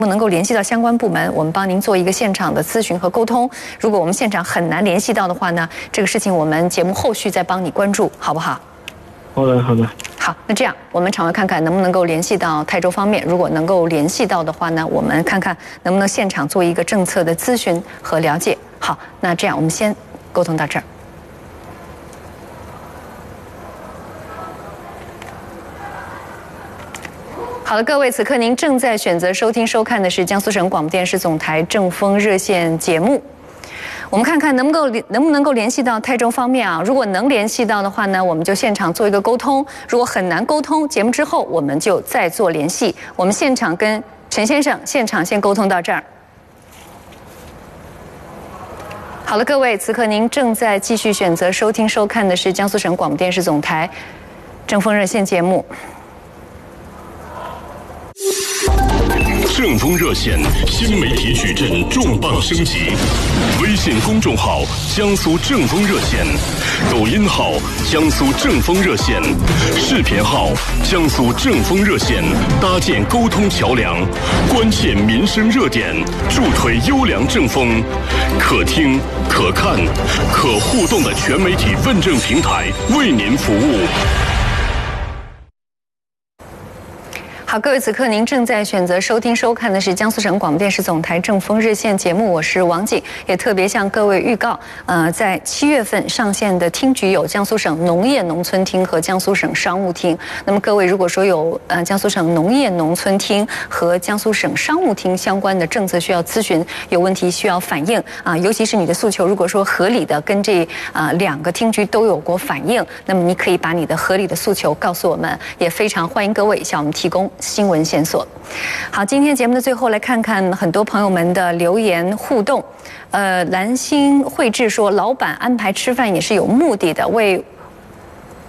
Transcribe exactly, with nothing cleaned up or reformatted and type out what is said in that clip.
能够联系到相关部门，我们帮您做一个现场的咨询和沟通。如果我们现场很难联系到的话呢，这个事情我们节目后续再帮你关注，好不好？ 好的，好的。 好，那这样我们场外看看能不能够联系到泰州方面。如果能够联系到的话呢，我们看看能不能现场做一个政策的咨询和了解。好，那这样我们先沟通到这儿。好的，各位，此刻您正在选择收听收看的是江苏省广播电视总台正风热线节目。我们看看能不能够能不能够联系到泰州方面啊？如果能联系到的话呢，我们就现场做一个沟通；如果很难沟通，节目之后我们就再做联系。我们现场跟陈先生现场先沟通到这儿。好了，各位，此刻您正在继续选择收听收看的是江苏省广播电视总台正风热线节目。 正风热线新媒体矩阵重磅升级，微信公众号江苏正风热线，抖音号江苏正风热线，视频号江苏正风热线，搭建沟通桥梁，关切民生热点，助推优良正风，可听可看可互动的全媒体问政平台，为您服务。 好，各位，此刻您正在选择收听收看的是江苏省广播电视总台正风热线节目，我是王景，也特别向各位预告，呃，在七月份上线的厅局有江苏省农业农村厅和江苏省商务厅。那么各位如果说有呃江苏省农业农村厅和江苏省商务厅相关的政策需要咨询，有问题需要反映啊、呃，尤其是你的诉求如果说合理的跟这啊、呃、两个厅局都有过反映，那么你可以把你的合理的诉求告诉我们，也非常欢迎各位向我们提供新闻线索。好，今天节目的最后来看看很多朋友们的留言互动。呃，蓝星绘制说，老板安排吃饭也是有目的的，为